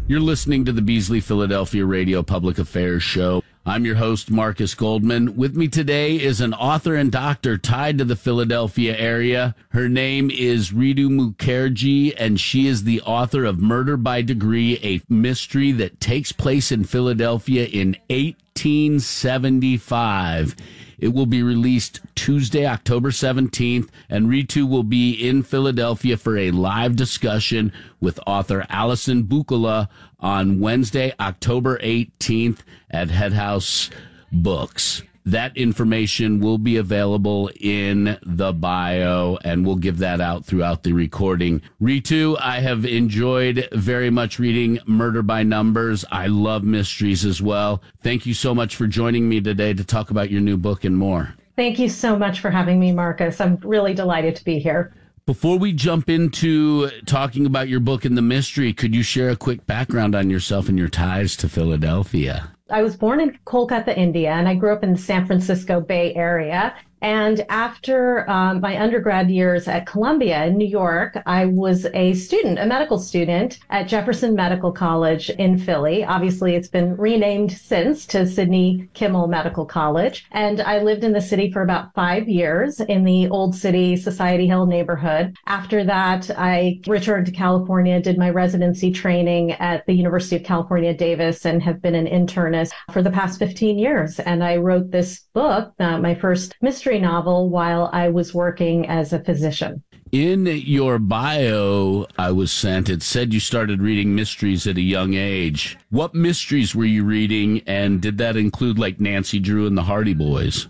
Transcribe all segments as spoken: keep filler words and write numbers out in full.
You're listening to the Beasley Philadelphia Radio Public Affairs Show. I'm your host, Marcus Goldman. With me today is an author and doctor tied to the Philadelphia area. Her name is Ritu Mukherjee, and she is the author of Murder by Degree, a mystery that takes place in Philadelphia in eighteen seventy-five. It will be released Tuesday, October seventeenth, and Ritu will be in Philadelphia for a live discussion with author Alison Bukala on Wednesday, October eighteenth at Head House Books. That information will be available in the bio, and we'll give that out throughout the recording. Ritu, I have enjoyed very much reading Murder by Numbers. I love mysteries as well. Thank you so much for joining me today to talk about your new book and more. Thank you so much for having me, Marcus. I'm really delighted to be here. Before we jump into talking about your book and the mystery, could you share a quick background on yourself and your ties to Philadelphia? I was born in Kolkata, India, and I grew up in the San Francisco Bay Area. And after um, my undergrad years at Columbia in New York, I was a student, a medical student at Jefferson Medical College in Philly. Obviously, it's been renamed since to Sidney Kimmel Medical College. And I lived in the city for about five years in the Old City, Society Hill neighborhood. After that, I returned to California, did my residency training at the University of California, Davis, and have been an internist for the past fifteen years. And I wrote this book, uh, my first mystery novel, while I was working as a physician. In your bio I was sent, it said you started reading mysteries at a young age. What mysteries were you reading, and did that include like Nancy Drew and the Hardy Boys?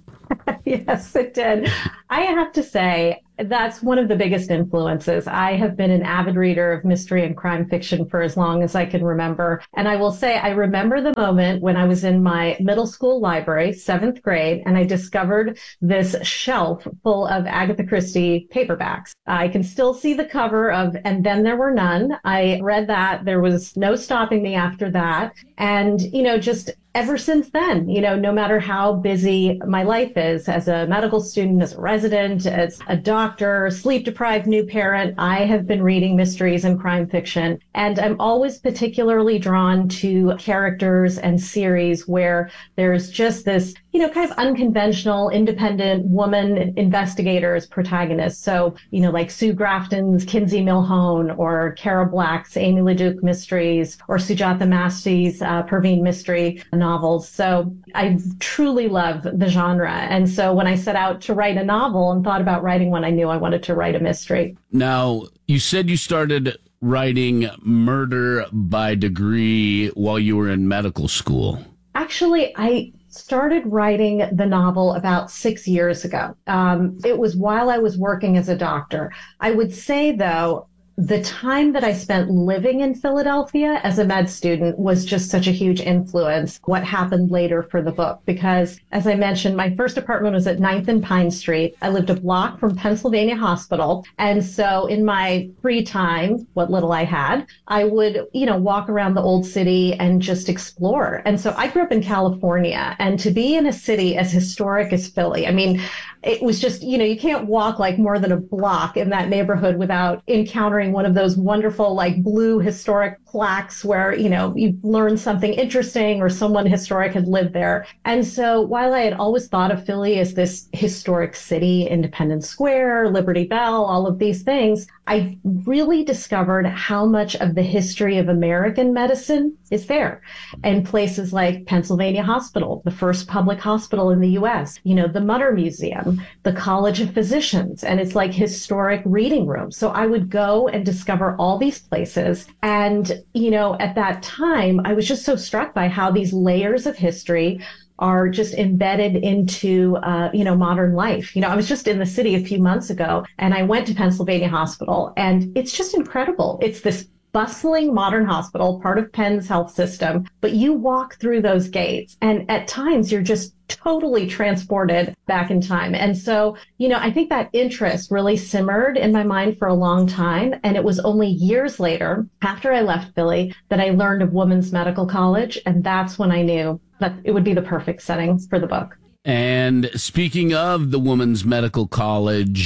Yes, it did. I have to say, that's one of the biggest influences. I have been an avid reader of mystery and crime fiction for as long as I can remember. And I will say, I remember the moment when I was in my middle school library, seventh grade, and I discovered this shelf full of Agatha Christie paperbacks. I can still see the cover of And Then There Were None. I read that. There was no stopping me after that. And, you know, just ever since then, you know, no matter how busy my life is as a medical student, as a resident, as a doctor, sleep-deprived new parent, I have been reading mysteries and crime fiction. And I'm always particularly drawn to characters and series where there's just this, you know, kind of unconventional, independent woman investigator as protagonist. So, you know, like Sue Grafton's Kinsey Milhone, or Kara Black's Amy LeDuc mysteries, or Sujata Masty's uh, Perveen mystery novels. So I truly love the genre. And so when I set out to write a novel and thought about writing one, I knew I wanted to write a mystery. Now, you said you started writing Murder by Degree while you were in medical school. Actually, I started writing the novel about six years ago. Um, it was while I was working as a doctor. I would say, though, the time that I spent living in Philadelphia as a med student was just such a huge influence what happened later for the book. Because, as I mentioned, my first apartment was at ninth and Pine Street. I lived a block from Pennsylvania Hospital. And so in my free time, what little I had, I would, you know, walk around the old city and just explore. And so I grew up in California, and to be in a city as historic as Philly, I mean, it was just, you know, you can't walk like more than a block in that neighborhood without encountering one of those wonderful, like, blue historic plaques where, you know, you learn something interesting or someone historic had lived there. And so while I had always thought of Philly as this historic city, Independence Square, Liberty Bell, all of these things, I really discovered how much of the history of American medicine is there. And places like Pennsylvania Hospital, the first public hospital in the U S, you know, the Mutter Museum, the College of Physicians, and it's like historic reading rooms. So I would go and discover all these places. And, you know, at that time, I was just so struck by how these layers of history are just embedded into, uh, you know, modern life. You know, I was just in the city a few months ago, and I went to Pennsylvania Hospital, and it's just incredible. It's this bustling modern hospital, part of Penn's health system, but you walk through those gates, and at times you're just totally transported back in time. And so, you know, I think that interest really simmered in my mind for a long time. And it was only years later, after I left Philly, that I learned of Women's Medical College. And that's when I knew that it would be the perfect setting for the book. And speaking of the Women's Medical College,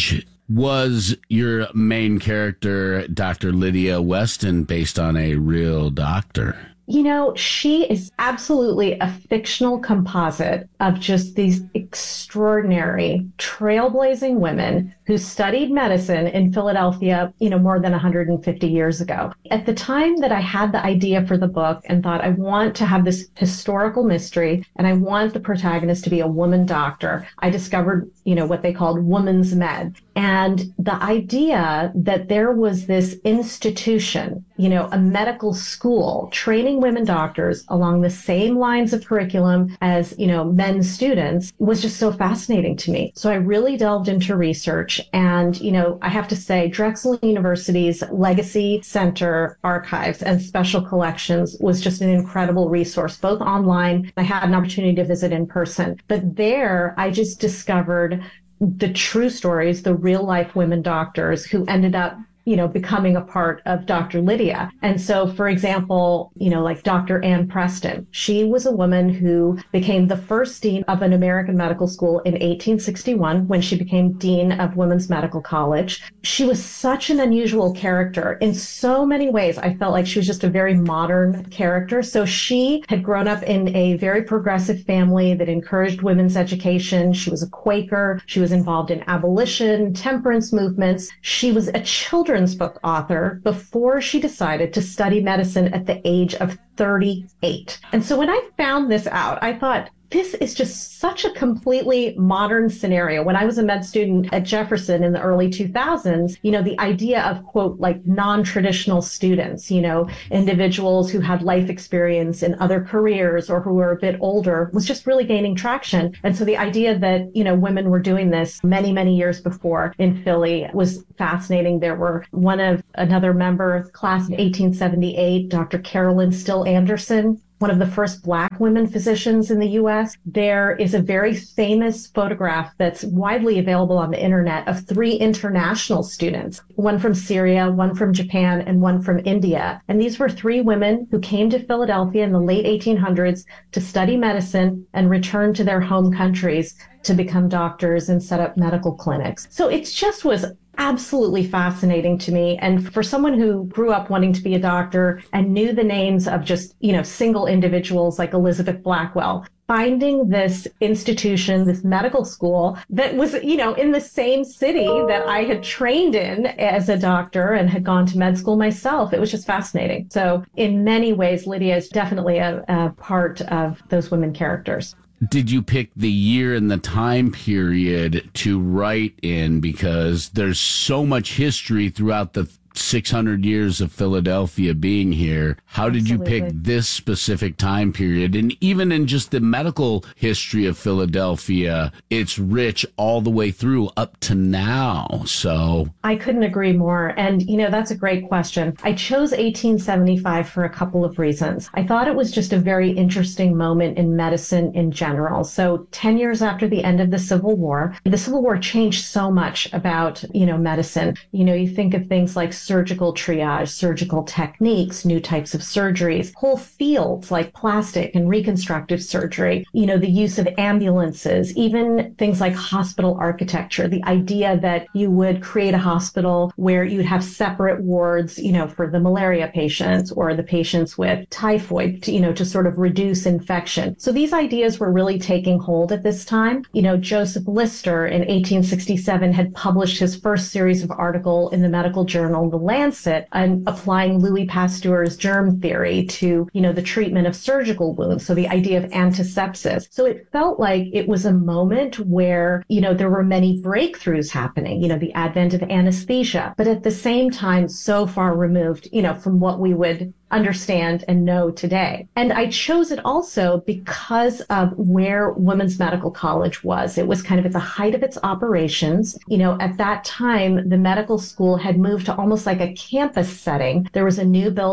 Was your main character, Doctor Lydia Weston, based on a real doctor? You know, she is absolutely a fictional composite of just these extraordinary, trailblazing women who studied medicine in Philadelphia, you know, more than one hundred fifty years ago. At the time that I had the idea for the book and thought I want to have this historical mystery and I want the protagonist to be a woman doctor, I discovered, you know, what they called women's med. And the idea that there was this institution, you know, a medical school training women doctors along the same lines of curriculum as, you know, men students was just so fascinating to me. So I really delved into research. And, you know, I have to say Drexel University's Legacy Center archives and special collections was just an incredible resource, both online. I had an opportunity to visit in person, but there I just discovered the true stories, the real life women doctors who ended up, you know, becoming a part of Doctor Lydia. And so, for example, you know, like Doctor Ann Preston, she was a woman who became the first dean of an American medical school in eighteen sixty-one when she became dean of Women's Medical College. She was such an unusual character. In so many ways, I felt like she was just a very modern character. So she had grown up in a very progressive family that encouraged women's education. She was a Quaker. She was involved in abolition, temperance movements. She was a children's book author before she decided to study medicine at the age of thirty-eight. And so when I found this out, I thought, this is just such a completely modern scenario. When I was a med student at Jefferson in the early two thousands, you know, the idea of, quote, like non-traditional students, you know, individuals who had life experience in other careers or who were a bit older was just really gaining traction. And so the idea that, you know, women were doing this many, many years before in Philly was fascinating. There were one of another member, class of eighteen seventy-eight, Doctor Carolyn Still Anderson, one of the first Black women physicians in the U S. There is a very famous photograph that's widely available on the internet of three international students, one from Syria, one from Japan, and one from India. And these were three women who came to Philadelphia in the late eighteen hundreds to study medicine and return to their home countries to become doctors and set up medical clinics. So it just was absolutely fascinating to me. And for someone who grew up wanting to be a doctor and knew the names of just, you know, single individuals like Elizabeth Blackwell, finding this institution, this medical school that was, you know, in the same city that I had trained in as a doctor and had gone to med school myself, it was just fascinating. So in many ways, Lydia is definitely a, a part of those women characters. Did you pick the year and the time period to write in? Because there's so much history throughout the six hundred years of Philadelphia being here. How did Absolutely. You pick this specific time period? And even in just the medical history of Philadelphia, it's rich all the way through up to now. So I couldn't agree more. And, you know, that's a great question. I chose eighteen seventy-five for a couple of reasons. I thought it was just a very interesting moment in medicine in general. So ten years after the end of the Civil War, the Civil War changed so much about, you know, medicine. You know, you think of things like surgical triage, surgical techniques, new types of surgeries, whole fields like plastic and reconstructive surgery, you know, the use of ambulances, even things like hospital architecture, the idea that you would create a hospital where you'd have separate wards, you know, for the malaria patients or the patients with typhoid, you know, to sort of reduce infection. So these ideas were really taking hold at this time. You know, Joseph Lister in eighteen sixty-seven had published his first series of articles in the medical journal, The Lancet, and applying Louis Pasteur's germ theory to, you know, the treatment of surgical wounds. So the idea of antisepsis. So it felt like it was a moment where, you know, there were many breakthroughs happening, you know, the advent of anesthesia, but at the same time, so far removed, you know, from what we would understand and know today. And I chose it also because of where Women's Medical College was. It was kind of at the height of its operations. You know, at that time, the medical school had moved to almost like a campus setting. There was a new building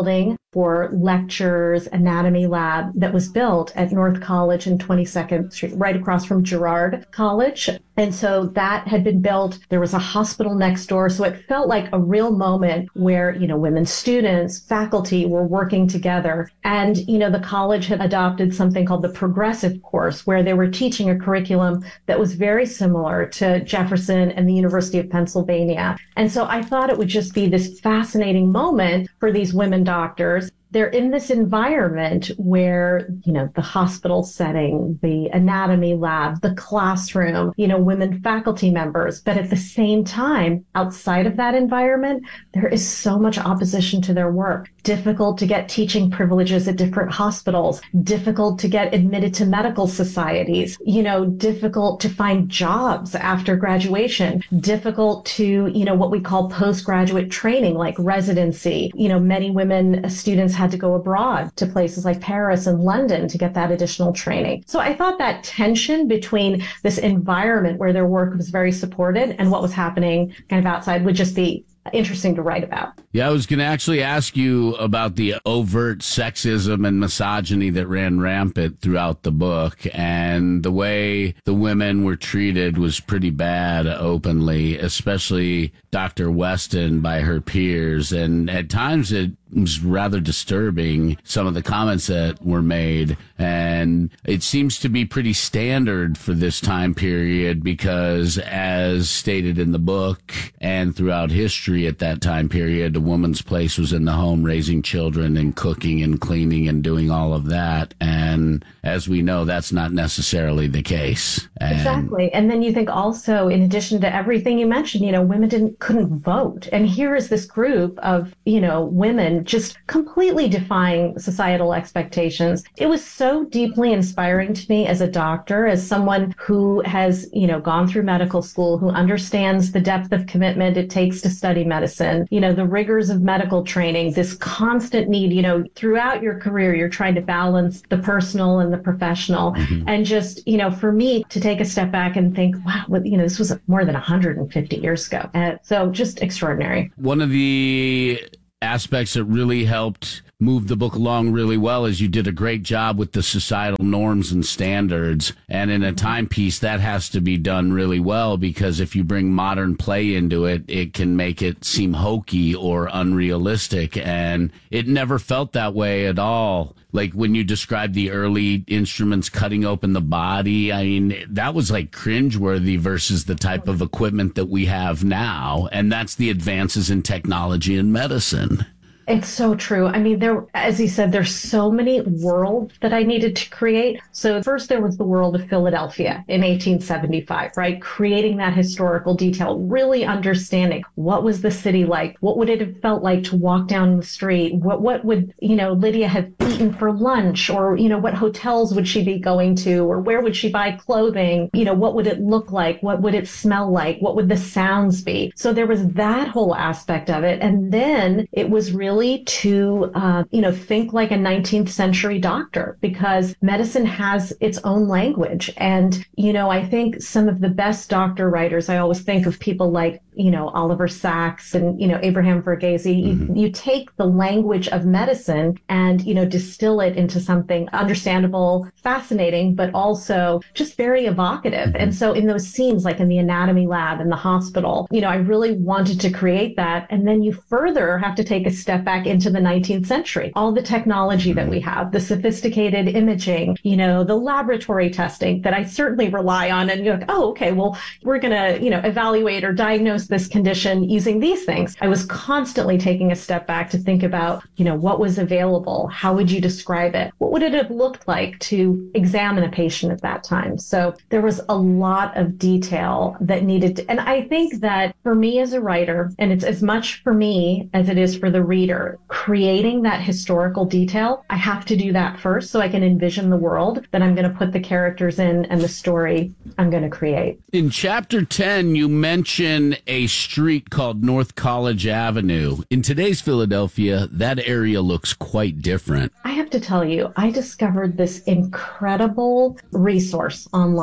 for lectures, anatomy lab that was built at North College and twenty-second Street, right across from Girard College. And so that had been built. There was a hospital next door. So it felt like a real moment where, you know, women students, faculty were working together. And, you know, the college had adopted something called the progressive course, where they were teaching a curriculum that was very similar to Jefferson and the University of Pennsylvania. And so I thought it would just be this fascinating moment for these women doctors. They're in this environment where, you know, the hospital setting, the anatomy lab, the classroom, you know, women faculty members. But at the same time, outside of that environment, there is so much opposition to their work. Difficult to get teaching privileges at different hospitals, difficult to get admitted to medical societies, you know, difficult to find jobs after graduation, difficult to, you know, what we call postgraduate training, like residency. You know, many women students had to go abroad to places like Paris and London to get that additional training. So I thought that tension between this environment where their work was very supported and what was happening kind of outside would just be interesting to write about. Yeah, I was going to actually ask you about the overt sexism and misogyny that ran rampant throughout the book, and the way the women were treated was pretty bad openly, especially Doctor Weston by her peers. And at times it was rather disturbing, some of the comments that were made. And it seems to be pretty standard for this time period because, as stated in the book and throughout history at that time period, a woman's place was in the home, raising children and cooking and cleaning and doing all of that. And as we know, that's not necessarily the case. And exactly. And then you think also, in addition to everything you mentioned, you know, women didn't couldn't vote. And here is this group of, you know, women just completely defying societal expectations. It was so deeply inspiring to me as a doctor, as someone who has, you know, gone through medical school, who understands the depth of commitment it takes to study medicine, you know, the rigors of medical training, this constant need, you know, throughout your career, you're trying to balance the personal and the professional. Mm-hmm. And just, you know, for me to take a step back and think, wow, well, you know, this was more than one hundred fifty years ago. Uh, so just extraordinary. One of the aspects that really helped move the book along really well is you did a great job with the societal norms and standards. And in a timepiece, that has to be done really well, because if you bring modern play into it, it can make it seem hokey or unrealistic. And it never felt that way at all. Like when you described the early instruments cutting open the body, I mean, that was like cringeworthy versus the type of equipment that we have now. And that's the advances in technology and medicine. It's so true. I mean, there, as you said, there's so many worlds that I needed to create. So first there was the world of Philadelphia in eighteen seventy-five, right? Creating that historical detail, really understanding what was the city like? What would it have felt like to walk down the street? What, what would, you know, Lydia have eaten for lunch? Or, you know, what hotels would she be going to? Or where would she buy clothing? You know, what would it look like? What would it smell like? What would the sounds be? So there was that whole aspect of it. And then it was really to, uh, you know, think like a nineteenth century doctor, because medicine has its own language. And, you know, I think some of the best doctor writers, I always think of people like, you know, Oliver Sacks and, you know, Abraham Verghese. Mm-hmm. You, you take the language of medicine and, you know, distill it into something understandable, fascinating, but also just very evocative. Mm-hmm. And so in those scenes, like in the anatomy lab in the hospital, you know, I really wanted to create that. And then you further have to take a step back into the nineteenth century. All the technology that we have, the sophisticated imaging, you know, the laboratory testing that I certainly rely on. And you're like, oh, okay, well, we're going to, you know, evaluate or diagnose this condition using these things. I was constantly taking a step back to think about, you know, what was available? How would you describe it? What would it have looked like to examine a patient at that time? So there was a lot of detail that needed to, and I think that for me as a writer, and it's as much for me as it is for the reader, creating that historical detail, I have to do that first so I can envision the world that I'm going to put the characters in and the story I'm going to create. In chapter ten, you mention a street called North College Avenue. In today's Philadelphia, that area looks quite different. I have to tell you, I discovered this incredible resource online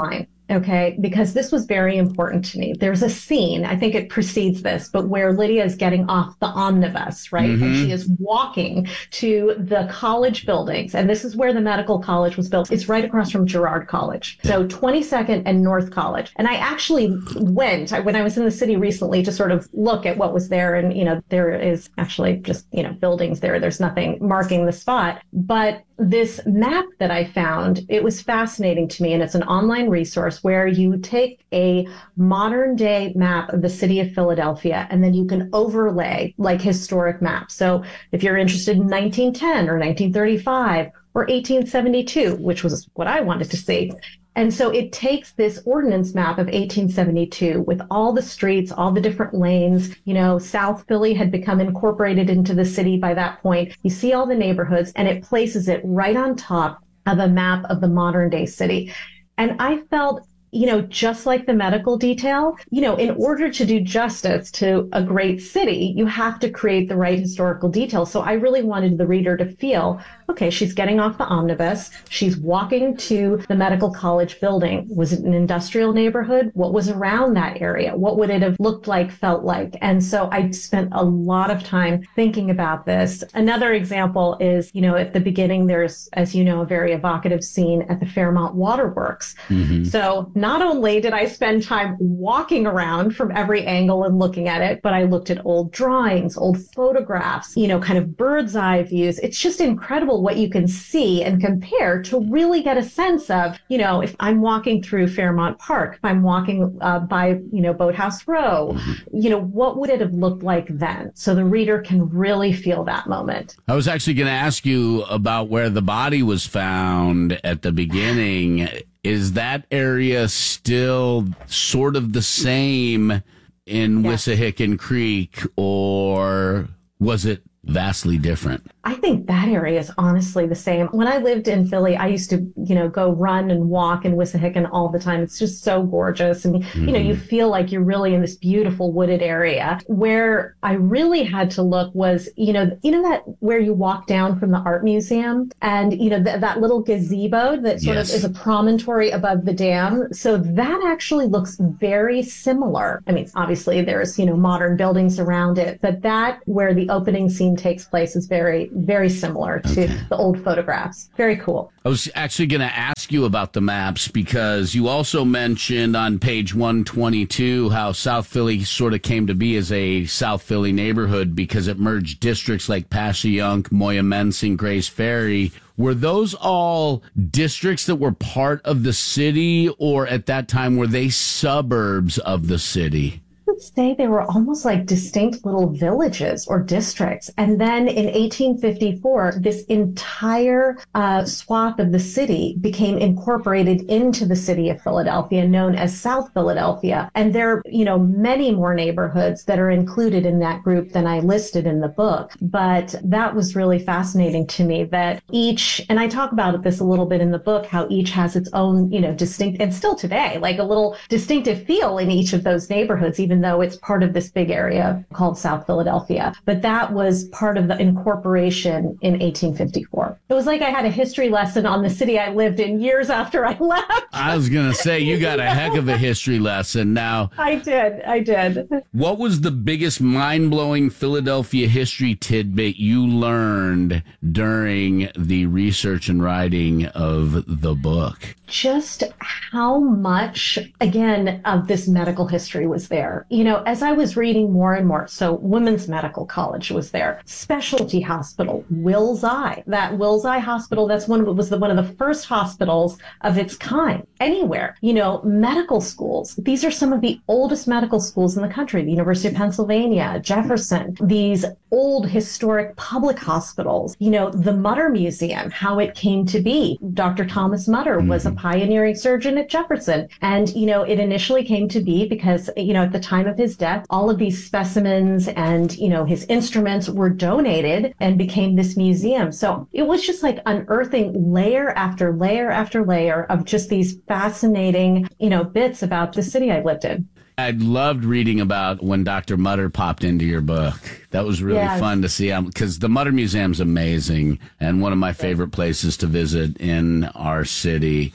okay, because this was very important to me. There's a scene, I think it precedes this, but where Lydia is getting off the omnibus, right? Mm-hmm. And she is walking to the college buildings. And this is where the medical college was built. It's right across from Girard College. So twenty-second and North College. And I actually went, when I was in the city recently, to sort of look at what was there. And, you know, there is actually just, you know, buildings there. There's nothing marking the spot. But this map that I found, it was fascinating to me. And it's an online resource where you take a modern day map of the city of Philadelphia, and then you can overlay like historic maps. So if you're interested in nineteen ten or nineteen thirty-five or eighteen seventy-two, which was what I wanted to see. And so it takes this ordinance map of eighteen seventy-two with all the streets, all the different lanes. You know, South Philly had become incorporated into the city by that point. You see all the neighborhoods, and it places it right on top of a map of the modern day city. And I felt, you know, just like the medical detail, you know, in order to do justice to a great city, you have to create the right historical detail. So I really wanted the reader to feel, okay, she's getting off the omnibus. She's walking to the medical college building. Was it an industrial neighborhood? What was around that area? What would it have looked like, felt like? And so I spent a lot of time thinking about this. Another example is, you know, at the beginning, there's, as you know, a very evocative scene at the Fairmont Waterworks. Mm-hmm. So not only did I spend time walking around from every angle and looking at it, but I looked at old drawings, old photographs, you know, kind of bird's eye views. It's just incredible what you can see and compare to really get a sense of, you know, if I'm walking through Fairmont Park, if I'm walking uh, by, you know, Boathouse Row, you know, what would it have looked like then? So the reader can really feel that moment. I was actually going to ask you about where the body was found at the beginning. Is that area still sort of the same in yeah. Wissahickon Creek, or was it vastly different? I think that area is honestly the same. When I lived in Philly, I used to, you know, go run and walk in Wissahickon all the time. It's just so gorgeous. And, mm-hmm. you know, you feel like you're really in this beautiful wooded area. Where I really had to look was, you know, you know that where you walk down from the art museum and, you know, th- that little gazebo that sort yes. of is a promontory above the dam. So that actually looks very similar. I mean, obviously there's, you know, modern buildings around it, but that where the opening scene takes place is very, very similar to okay. the old photographs. Very cool. I was actually going to ask you about the maps because you also mentioned on page one twenty-two how South Philly sort of came to be as a South Philly neighborhood because it merged districts like Passyunk, Moyamensing, Grays Ferry. Were those all districts that were part of the city, or at that time were they suburbs of the city? Would say they were almost like distinct little villages or districts. And then in eighteen fifty-four, this entire uh, swath of the city became incorporated into the city of Philadelphia, known as South Philadelphia. And there are, you know, many more neighborhoods that are included in that group than I listed in the book. But that was really fascinating to me that each, and I talk about this a little bit in the book, how each has its own, you know, distinct, and still today, like a little distinctive feel in each of those neighborhoods, even though it's part of this big area called South Philadelphia. But that was part of the incorporation in eighteen fifty-four. It was like I had a history lesson on the city I lived in years after I left. I was going to say, you got a heck of a history lesson now. I did. I did. What was the biggest mind-blowing Philadelphia history tidbit you learned during the research and writing of the book? Just how much, again, of this medical history was there. You know, as I was reading more and more, so Women's Medical College was there, Specialty Hospital, Wills Eye, that Wills Eye Hospital, that's one of, was the, one of the first hospitals of its kind anywhere. You know, medical schools, these are some of the oldest medical schools in the country, the University of Pennsylvania, Jefferson, these old historic public hospitals, you know, the Mutter Museum, how it came to be. Doctor Thomas Mutter was a pioneering surgeon at Jefferson. And, you know, it initially came to be because, you know, at the time of his death, all of these specimens and, you know, his instruments were donated and became this museum. So it was just like unearthing layer after layer after layer of just these fascinating, you know, bits about the city I lived in. I loved reading about when Doctor Mutter popped into your book. That was really yes. fun to see, because the Mutter Museum's amazing and one of my favorite places to visit in our city.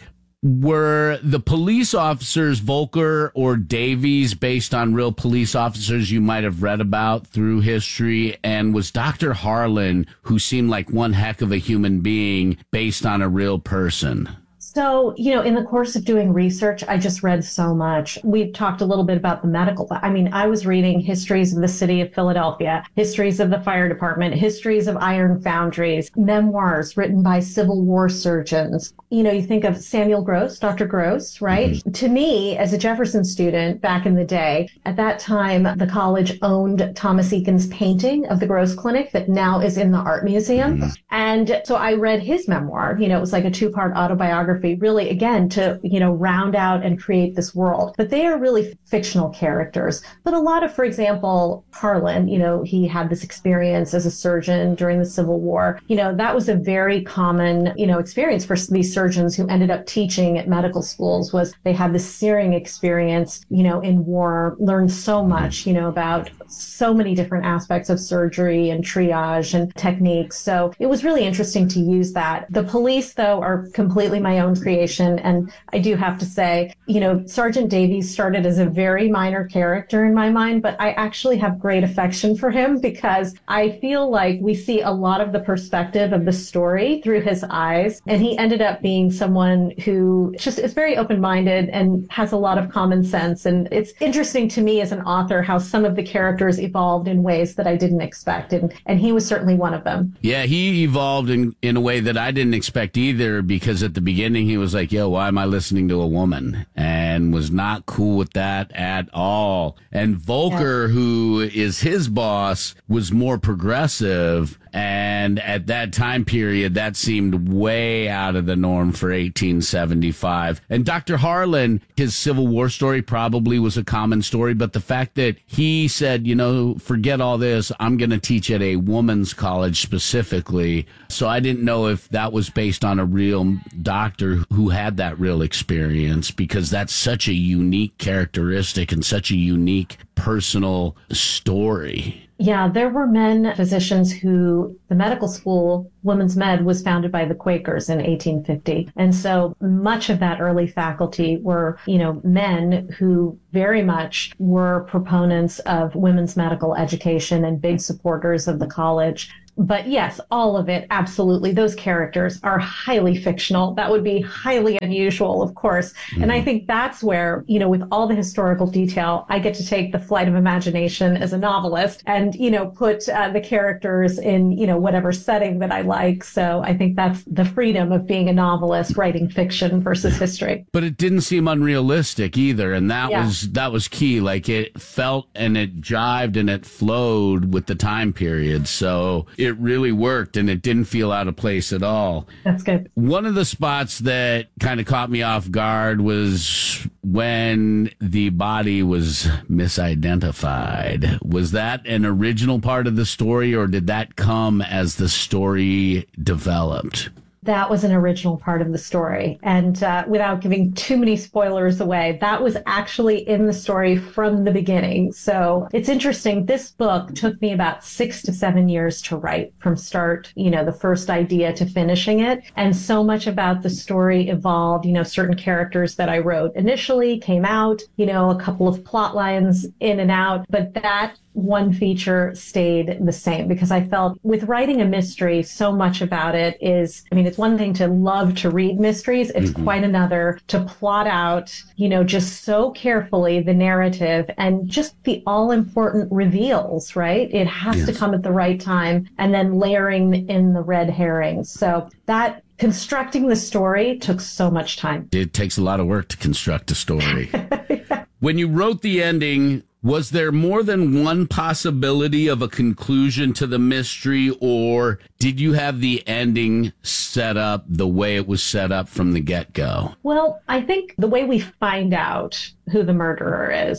Were the police officers, Volker or Davies, based on real police officers you might have read about through history? And was Doctor Harlan, who seemed like one heck of a human being, based on a real person? So, you know, in the course of doing research, I just read so much. We talked a little bit about the medical. I mean, I was reading histories of the city of Philadelphia, histories of the fire department, histories of iron foundries, memoirs written by Civil War surgeons. You know, you think of Samuel Gross, Doctor Gross, right? Mm-hmm. To me, as a Jefferson student back in the day, at that time, the college owned Thomas Eakins' painting of the Gross Clinic that now is in the Art Museum. Mm-hmm. And so I read his memoir. You know, it was like a two-part autobiography, really, again, to, you know, round out and create this world. But they are really fictional characters. But a lot of, for example, Harlan, you know, he had this experience as a surgeon during the Civil War. You know, that was a very common, you know, experience for these surgeons who ended up teaching at medical schools, was they had this searing experience, you know, in war, learned so much, you know, about so many different aspects of surgery and triage and techniques. So it was really interesting to use that. The police, though, are completely my own creation. And I do have to say, you know, Sergeant Davies started as a very minor character in my mind, but I actually have great affection for him because I feel like we see a lot of the perspective of the story through his eyes. And he ended up being someone who just is very open-minded and has a lot of common sense. And it's interesting to me as an author how some of the characters evolved in ways that I didn't expect. And, and he was certainly one of them. Yeah, he evolved in, in a way that I didn't expect either, because at the beginning he was like, yo, why am I listening to a woman? And was not cool with that at all. And Volker, yeah. who is his boss, was more progressive. And at that time period, that seemed way out of the norm for eighteen seventy-five. And Doctor Harlan, his Civil War story probably was a common story, but the fact that he said, you know, forget all this, I'm going to teach at a woman's college specifically. So I didn't know if that was based on a real doctor who had that real experience, because that's such a unique characteristic and such a unique personal story. Yeah, there were men physicians who the medical school, Women's Med, was founded by the Quakers in eighteen fifty. And so much of that early faculty were, you know, men who very much were proponents of women's medical education and big supporters of the college. But yes, all of it, absolutely. Those characters are highly fictional. That would be highly unusual, of course. Mm-hmm. And I think that's where, you know, with all the historical detail, I get to take the flight of imagination as a novelist and, you know, put uh, the characters in, you know, whatever setting that I like. So I think that's the freedom of being a novelist, writing fiction versus history. But it didn't seem unrealistic either. And that yeah. was, that was key. Like, it felt and it jived and it flowed with the time period. So it really worked, and it didn't feel out of place at all. That's good. One of the spots that kind of caught me off guard was when the body was misidentified. Was that an original part of the story, or did that come as the story developed? That was an original part of the story. And uh, without giving too many spoilers away, that was actually in the story from the beginning. So it's interesting. This book took me about six to seven years to write, from start, you know, the first idea to finishing it. And so much about the story evolved. You know, certain characters that I wrote initially came out, you know, a couple of plot lines in and out, but that one feature stayed the same, because I felt with writing a mystery, so much about it is, I mean, it's one thing to love to read mysteries. It's mm-hmm. quite another to plot out, you know, just so carefully the narrative and just the all important reveals, right? It has yes. to come at the right time, and then layering in the red herrings. So that constructing the story took so much time. It takes a lot of work to construct a story. yeah. When you wrote the ending, was there more than one possibility of a conclusion to the mystery, or did you have the ending set up the way it was set up from the get-go? Well, I think the way we find out who the murderer is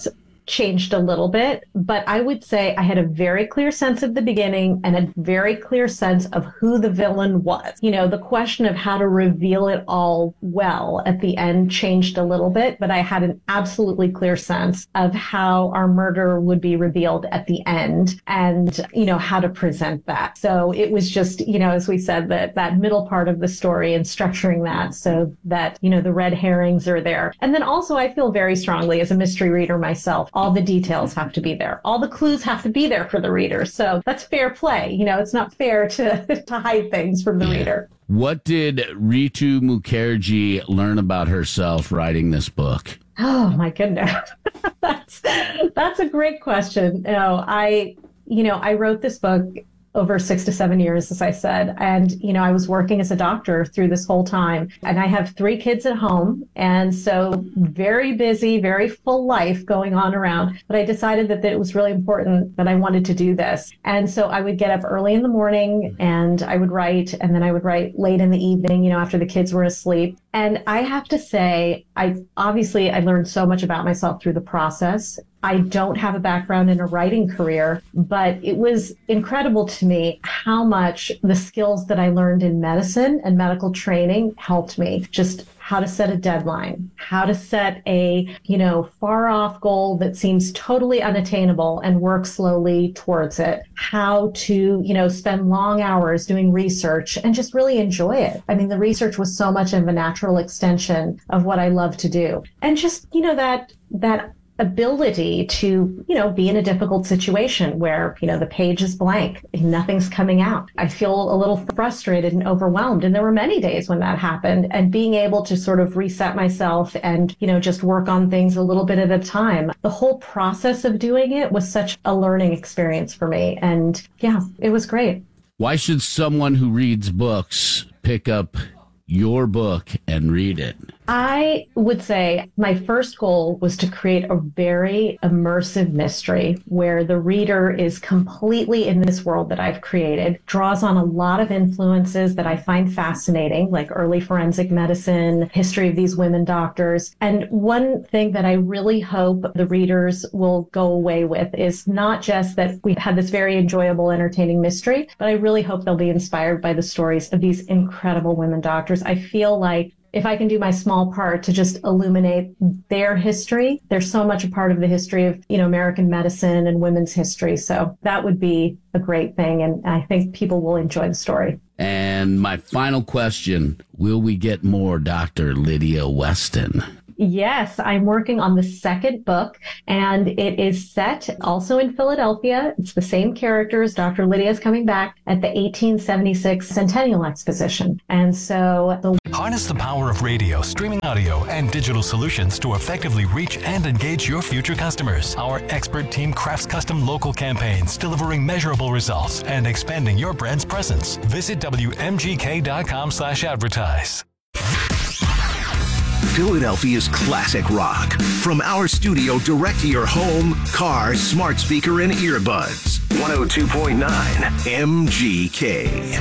changed a little bit, but I would say I had a very clear sense at the beginning and a very clear sense of who the villain was. You know, the question of how to reveal it all well at the end changed a little bit, but I had an absolutely clear sense of how our murder would be revealed at the end and, you know, how to present that. So it was just, you know, as we said, that that middle part of the story and structuring that so that, you know, the red herrings are there. And then also I feel very strongly as a mystery reader myself, all the details have to be there. All the clues have to be there for the reader. So that's fair play. You know, it's not fair to, to hide things from the reader. What did Ritu Mukherjee learn about herself writing this book? Oh, my goodness. that's, that's a great question. You know, I, you know, I wrote this book over six to seven years, as I said. And, you know, I was working as a doctor through this whole time. And I have three kids at home. And so very busy, very full life going on around. But I decided that, that it was really important that I wanted to do this. And so I would get up early in the morning and I would write, and then I would write late in the evening, you know, after the kids were asleep. And I have to say, I obviously I learned so much about myself through the process. I don't have a background in a writing career, but it was incredible to me how much the skills that I learned in medicine and medical training helped me. Just how to set a deadline, how to set a, you know, far off goal that seems totally unattainable and work slowly towards it, how to, you know, spend long hours doing research and just really enjoy it. I mean, the research was so much of a natural extension of what I love to do. And just, you know, that, that ability to, you know, be in a difficult situation where, you know, the page is blank, nothing's coming out. I feel a little frustrated and overwhelmed. And there were many days when that happened, and being able to sort of reset myself and, you know, just work on things a little bit at a time. The whole process of doing it was such a learning experience for me. And yeah, it was great. Why should someone who reads books pick up your book and read it? I would say my first goal was to create a very immersive mystery where the reader is completely in this world that I've created, draws on a lot of influences that I find fascinating, like early forensic medicine, history of these women doctors. And one thing that I really hope the readers will go away with is not just that we've had this very enjoyable, entertaining mystery, but I really hope they'll be inspired by the stories of these incredible women doctors. I feel like if I can do my small part to just illuminate their history, they're so much a part of the history of, you know, American medicine and women's history. So that would be a great thing. And I think people will enjoy the story. And my final question, will we get more Doctor Lydia Weston? Yes, I'm working on the second book, and it is set also in Philadelphia. It's the same characters. Doctor Lydia is coming back at the eighteen seventy-six Centennial Exposition. And so the Harness the power of radio, streaming audio, and digital solutions to effectively reach and engage your future customers. Our expert team crafts custom local campaigns, delivering measurable results and expanding your brand's presence. Visit W M G K dot com slash advertise. Philadelphia's classic rock. From our studio direct to your home, car, smart speaker, and earbuds. one oh two point nine M G K.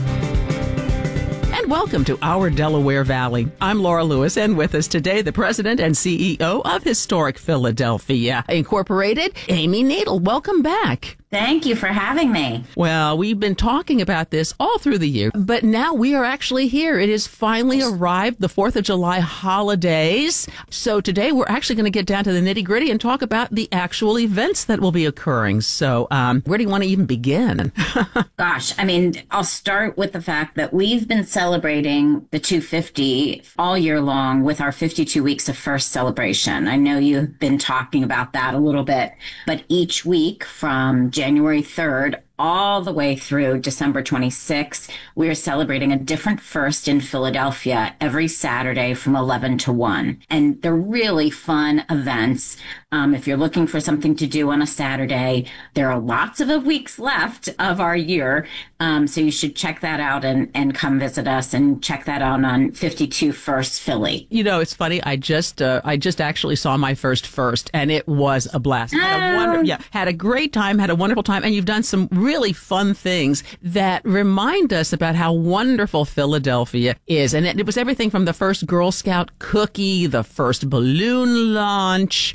And welcome to our Delaware Valley. I'm Laura Lewis, and with us today, the president and C E O of Historic Philadelphia Incorporated, Amy Needle. Welcome back. Thank you for having me. Well, we've been talking about this all through the year, but now we are actually here. It has finally arrived, the fourth of July holidays. So today we're actually going to get down to the nitty gritty and talk about the actual events that will be occurring. So um, where do you want to even begin? Gosh, I mean, I'll start with the fact that we've been celebrating the two fifty all year long with our fifty-two weeks of first celebration. I know you've been talking about that a little bit, but each week from January third all the way through December twenty-sixth, we are celebrating a different first in Philadelphia every Saturday from eleven to one. And they're really fun events. Um, if you're looking for something to do on a Saturday, there are lots of weeks left of our year. Um, so you should check that out and, and come visit us and check that out on fifty-two First Philly. You know, it's funny. I just uh, I just actually saw my first first, and it was a blast. Had a wonder- yeah, had a great time, had a wonderful time, and you've done some really fun things that remind us about how wonderful Philadelphia is. And it, it was everything from the first Girl Scout cookie, the first balloon launch. Those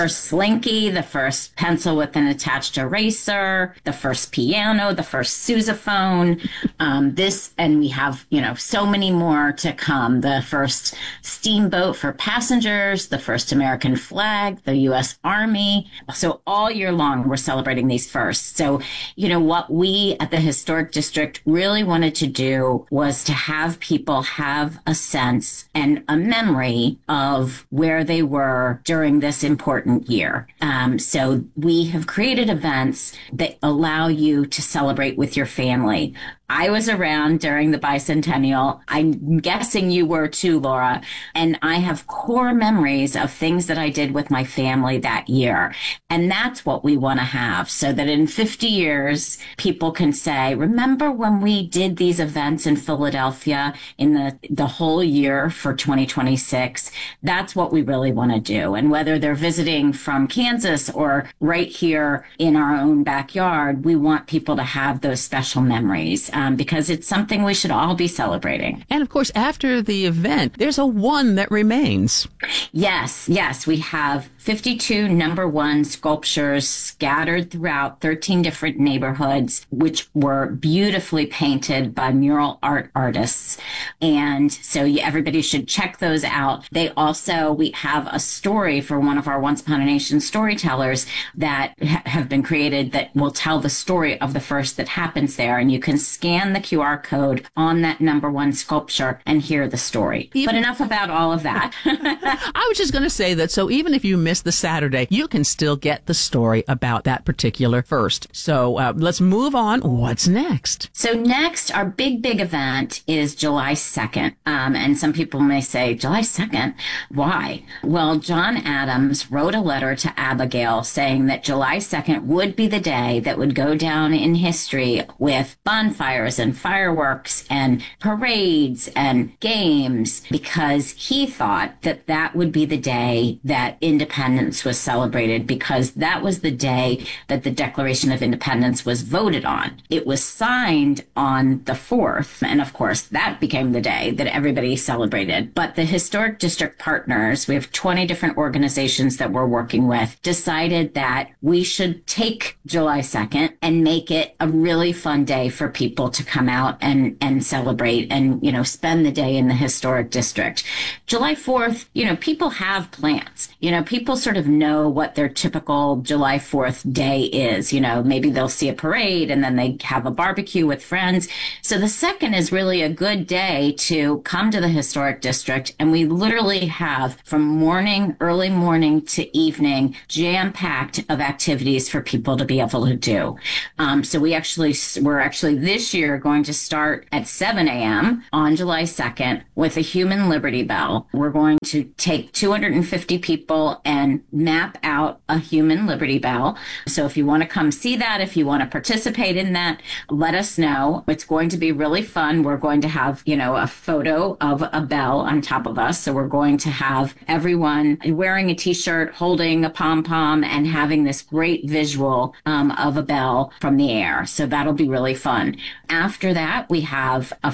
first slinky, the first pencil with an attached eraser, the first piano, the first sousaphone, um, this, and we have, you know, so many more to come. The first steamboat for passengers, the first American flag, the U S Army. So all year long, we're celebrating these firsts. So, you know, what we at the Historic District really wanted to do was to have people have a sense and a memory of where they were during this important year. Um, so we have created events that allow you to celebrate with your family. I was around during the bicentennial. I'm guessing you were too, Laura. And I have core memories of things that I did with my family that year. And that's what we want to have, so that in fifty years, people can say, remember when we did these events in Philadelphia in the, the whole year for twenty twenty-six? That's what we really want to do. And whether they're visiting from Kansas or right here in our own backyard, we want people to have those special memories. Um, because it's something we should all be celebrating. And of course, after the event, there's a one that remains. Yes, yes. We have fifty-two number one sculptures scattered throughout thirteen different neighborhoods, which were beautifully painted by mural art artists. And so everybody should check those out. They also, we have a story for one of our Once Upon a Nation storytellers that ha- have been created that will tell the story of the first that happens there. And you can scan the Q R code on that number one sculpture and hear the story. Even, but enough about all of that. I was just going to say that, so even if you miss the Saturday, you can still get the story about that particular first. So uh, let's move on. What's next? So next, our big, big event is July second. Um, and some people may say, July second? Why? Well, John Adams wrote a letter to Abigail saying that July second would be the day that would go down in history with bonfires and fireworks and parades and games, because he thought that that would be the day that independence was celebrated, because that was the day that the Declaration of Independence was voted on. It was signed on the fourth, and of course that became the day that everybody celebrated. But the Historic District partners, we have twenty different organizations that we're working with, decided that we should take July second and make it a really fun day for people to come out and, and celebrate and, you know, spend the day in the Historic District. July fourth, you know, people have plans. You know, people sort of know what their typical July fourth day is. You know, maybe they'll see a parade and then they have a barbecue with friends. So the second is really a good day to come to the Historic District. And we literally have from morning, early morning to evening, jam-packed of activities for people to be able to do. Um, so we actually, we're actually this year going to start at seven a.m. on July second with a human Liberty Bell. We're going to take two hundred fifty people and map out a human Liberty Bell. So if you want to come see that, if you want to participate in that, let us know. It's going to be really fun. We're going to have, you know, a photo of a bell on top of us. So we're going to have everyone wearing a t-shirt, holding a pom-pom, and having this great visual um, of a bell from the air. So that'll be really fun. After that, we have a